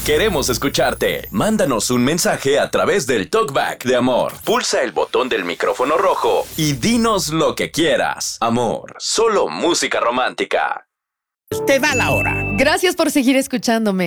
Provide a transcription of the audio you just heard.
Queremos escucharte. Mándanos un mensaje a través del TalkBack de Amor. Pulsa el botón del micrófono rojo y dinos lo que quieras. Amor, solo música romántica. Te va la hora. Gracias por seguir escuchándome.